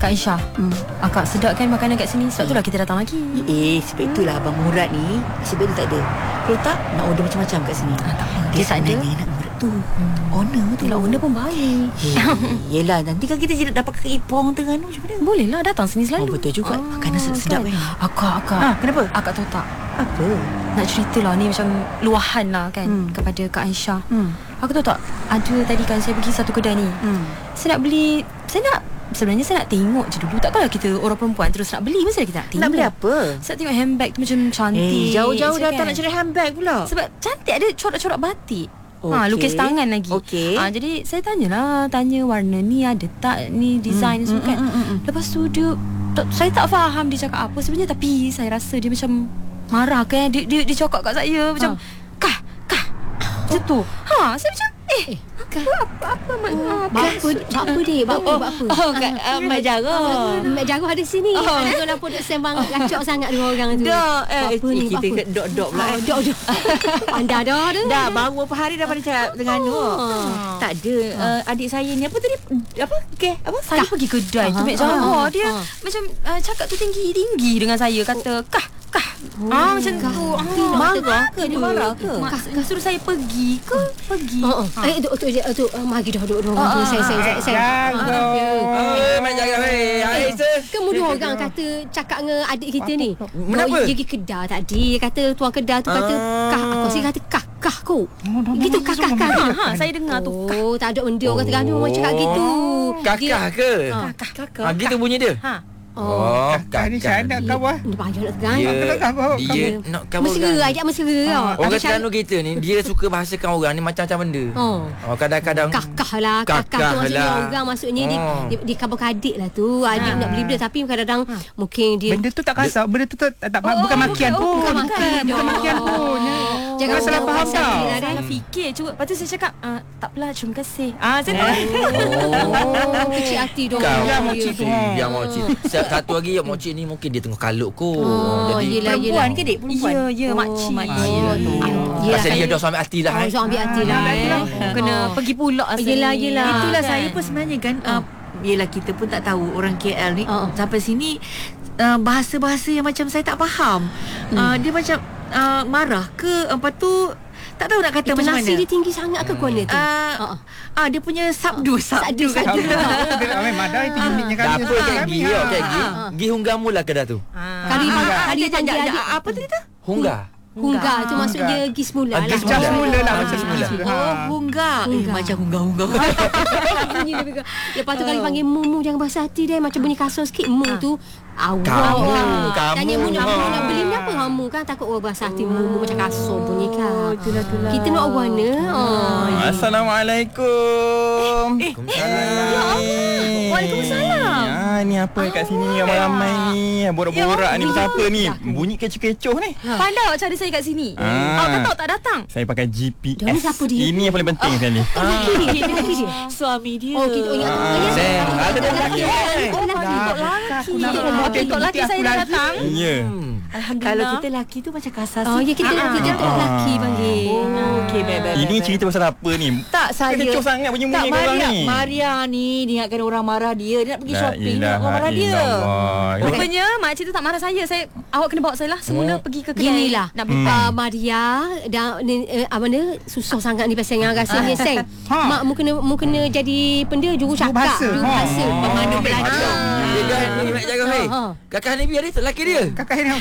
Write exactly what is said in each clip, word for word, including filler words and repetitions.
Kak Aisyah, hmm. Akak sedap kan makanan kat sini. Sebab itulah kita datang lagi. Eh, sebab itulah Abang Murad ni sebab dia tak ada. Kalau tak, nak order macam-macam kat sini. ah, Tak apa. Dia, Dia tak ada. nak Murad tu hmm. Owner tu. Yelah, owner pun baik. Eh, yelah, nanti kan kita dapat ke Ipoh Terengganu macam mana? Boleh lah, datang sini selalu. Oh, betul juga. Ah, Makanan sedap-sedap kan. Akak, akak. Ha, kenapa? Akak tahu tak? Apa? Nak cerita lah ni macam luahan lah kan Hmm. kepada Kak Aisyah. Hmm. Aku tahu tak, ada tadi kan saya pergi satu kedai ni. Hmm. Saya nak beli, saya nak, sebenarnya saya nak tengok je dulu. Takkanlah kita orang perempuan terus nak beli. Mesti kita nak tengok. Nak beli apa? Saya nak tengok handbag tu macam cantik. Eh, jauh-jauh Saya datang nak cari handbag pula. Sebab cantik, ada corak-corak batik. Okey. Ha, lukis tangan lagi. Okey. Ha, jadi saya tanyalah, tanya warna ni ada tak, ni design Hmm, semua hmm, kan. hmm, hmm, hmm. Lepas tu dia tak, saya tak faham dia cakap apa sebenarnya, tapi saya rasa dia macam marah kan. Dia dia, dia cakap kat saya macam kah kah macam tu. Ha, saya macam eh, eh apa apa makna Buat apa, buat apa dik? Buat apa, buat apa? Oh, kat uh, Mak Jarah. Mak Jarah ada sini. Oh. Kenapa duk sembang gacok sangat dua orang tu? Dah, eh, Buat apa ni? kita Buat apa? kat dok-dok pula. Oh, dok dok. Anda dah dah. Dah baru berapa hari dah pada cakap Terengganu. Oh. Tak ada. Uh, adik saya ni apa tadi? Apa? Okey, apa? saya pergi kedai tu Mek Jarah. Dia macam uh, cakap tu tinggi-tinggi dengan saya, kata kah kah. Oh, ah macam tu. Ah, Marah ke? Dia marah ke? Mak, suruh saya pergi ke? Pergi. Oh, oh. Eh, tu tu tu mari dah duk dua orang tu. Saya saya saya. Eh, Mak Jarah, hei. Hai, sir. Kamu dua orang kata cakap dengan adik kita ni. Kenapa? Dia pergi kedai tadi. Dia kata tuan kedai tu kata kah. Aku sih kata kah kah ko. Gitu kah kah kah. Ha, saya dengar tu. Oh, tak ada benda orang Terengganu orang cakap gitu. Kakak ke? Kakak. Ha, gitu bunyi dia. Ha. Oh, Kakak ni saya nak kau ah. Dia payah nak Terengganu. Dia, Kakak, dia nak kawan Mesra, orang. ajak mesra tau. Orang Terengganu kita ni, dia suka bahasakan orang ni macam-macam benda. Oh. Oh, kadang-kadang Kakak lah. Kakak, Kakak tu maksudnya lah. orang maksudnya dia, Oh. dia, dia kabur adik lah tu. Adik nak beli benda tapi kadang-kadang mungkin dia Benda tu tak kasar. Benda tu tak, tak bukan makian pun. bukan makian. Bukan makian pun. Jangan salah faham tau. Salah fikir. Cuba, lepas tu saya cakap ah, tak apalah, terima kasih. Ah, saya tak. Oh, kecil hati dong. kau Ya, makcik makcik tu. tu. Ya, makcik. Satu lagi, makcik ni mungkin dia tengah kalut kot. Oh, Jadi, yelah, Perempuan yelah. ke dik? Perempuan? Ya, ya, makcik. makcik. Oh, tu. yelah, pasal dia saya- dah suami hati dah. Oh, eh. so ambil hati lah. eh. Kena pergi pula asal Yelah, ni. yelah. Itulah Kan? saya pun sebenarnya kan uh, yelah kita pun tak tahu orang K L ni Oh. sampai sini uh, bahasa-bahasa yang macam saya tak faham. Hmm. Uh, dia macam uh, marah ke apa tu tak tahu nak kata macam Intonasi mana. dia tinggi sangat ke kuala tu? Ah, Ha, ha. ah dia punya sabdu sabdu. Sabdu, sabdu. Memang dah itu uniknya kami. Dapur Kak Gi, yo, Kak Gi. Ah. Gi Hunggamu lah kedai tu. Ah. Kali kali Ada panggil ada adik. apa tadi tu? Hungga. Hungga tu maksudnya gis mula Ah, lah. gis Macam semula lah. Macam Ah. semula. Oh, hungga. Eh, Hungga. macam hungga-hungga. Bunyi dia pegang. Lepas tu kali panggil mu mu jangan bahasa hati dia macam bunyi kasar sikit mu tu. Awak. Kamu, kamu. Tanya mu nak mu nak beli ni apa kamu kan takut orang bahasa hati mu mu macam kasar bunyi kan. Itulah, itulah. Kita nak warna. Oh. Assalamualaikum. Waalaikumsalam. Waalaikumsalam. Ah, ni apa kat sini ni ramai-ramai ni. Borak-borak ni pasal apa ni? Bunyi kecoh-kecoh ni. Pandai awak cari saya kat sini. Ah. Awak kata awak tak datang. Saya pakai G P S. Dia ni siapa dia? Ini yang paling penting sekali. Lelaki dia, dia lelaki dia. Suami dia. Oh, kita ingat tu. Ah, Sam, ada lelaki. Oh, lelaki. Lelaki. Ikut lelaki saya dah datang. Ya. Alhamdulillah. Kalau kita lelaki tu macam kasar Oh, ya sikit. kita kita tu lelaki panggil. Oh, okey, baik, baik. Ini baik, cerita pasal apa ni? tak saya Kecoh sangat bunyi-bunyi tak korang Maria, ni. Maria ni dia ingatkan orang marah dia. Dia nak pergi La shopping nak ilaha orang marah dia. illallah. Rupanya makcik tu tak marah saya. Saya awak kena bawa saya lah semula pergi ke kedai. Ginilah Nak beli Hmm. uh, Maria dan ni uh, apa mana susah sangat ni pasal yang rasa ni seng. Ha. Mak mu kena mu kena jadi benda juru cakap, bahasa. juru Ha. bahasa, pemandu belajar. Dia dah ni Mak Jarah, hei. Ha. Kakak Hanifi ada tak lelaki dia? Kakak ni.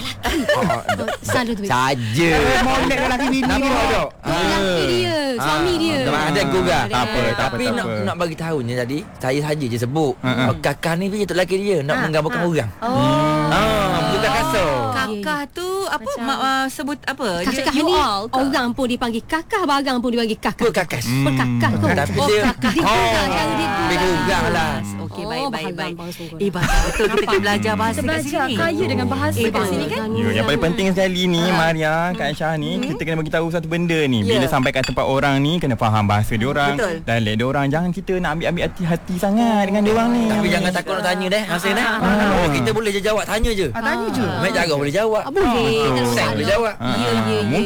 Selalu tu. Saja. Molek dah lagi bini ni. Nampak tak? Lelaki dia, suami dia. Ah, ada juga. Ada. Tak apa, tak apa. Tapi tak nak apa. nak bagi tahu ni tadi, saya saja je sebut. Ha, ha. Oh, kakak ni dia tak lelaki dia nak menggambarkan orang. Oh. Ah, bukan kasar. Kakak tu apa mak uh, sebut apa? Kakak you ni all ke? orang pun dipanggil kakak, barang pun dipanggil kakak. Perkakas. Perkakak tu. Tapi Oh, dia kakak. Dia gurau, cara dia gurau. Dia gurau lah. Okey, Oh, baik baik bahan baik. bahasa orang. Eh, bahasa betul kita kena belajar bahasa Kita kat belajar sini. kaya dengan bahasa Eh, kat sini kan. Ya, yang paling penting sekali ni Maria, Kak Aisyah ni, kita kena bagi tahu satu benda ni. Bila Ya. sampai kat tempat orang ni kena faham bahasa dia orang, Betul. dialek dia orang. Jangan kita nak ambil-ambil hati-hati sangat dengan dia orang ni. Tapi jangan takut nak tanya deh, Hasan eh. Oh, kita boleh je jawab, tanya je. Ah, tanya je. Mek Jarah boleh jawab. Ah, boleh. Sam boleh jawab. Ya, ya, ya.